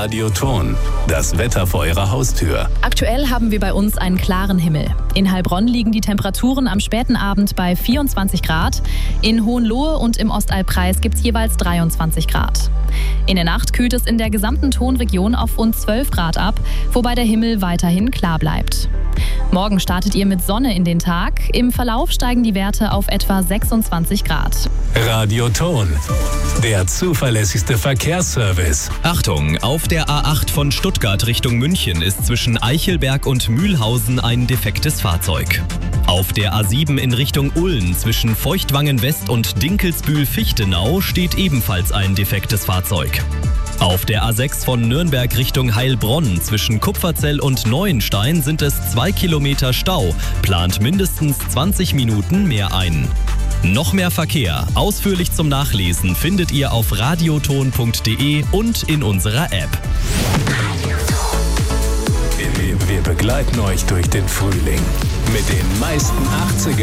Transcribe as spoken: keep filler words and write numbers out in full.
Radioton, das Wetter vor Ihrer Haustür. Aktuell haben wir bei uns einen klaren Himmel. In Heilbronn liegen die Temperaturen am späten Abend bei vierundzwanzig Grad. In Hohenlohe und im Ostalbkreis gibt es jeweils dreiundzwanzig Grad. In der Nacht kühlt es in der gesamten Tonregion auf rund zwölf Grad ab, wobei der Himmel weiterhin klar bleibt. Morgen startet ihr mit Sonne in den Tag. Im Verlauf steigen die Werte auf etwa sechsundzwanzig Grad. Radioton, der zuverlässigste Verkehrsservice. Achtung, auf der A acht von Stuttgart Richtung München ist zwischen Eichelberg und Mühlhausen ein defektes Fahrzeug. Auf der A sieben in Richtung Ulm zwischen Feuchtwangen West und Dinkelsbühl-Fichtenau steht ebenfalls ein defektes Fahrzeug. Auf der A sechs von Nürnberg Richtung Heilbronn zwischen Kupferzell und Neuenstein sind es zwei Kilometer Stau, plant mindestens zwanzig Minuten mehr ein. Noch mehr Verkehr, ausführlich zum Nachlesen, findet ihr auf radioton punkt de und in unserer App. Wir begleiten euch durch den Frühling mit den meisten achtziger